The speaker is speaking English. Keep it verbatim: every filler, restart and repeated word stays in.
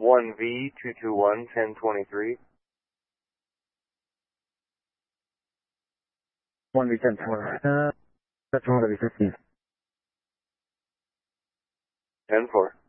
one V two two one ten twenty-three. one V ten twenty. Uh, that's one of the fifteen. ten four.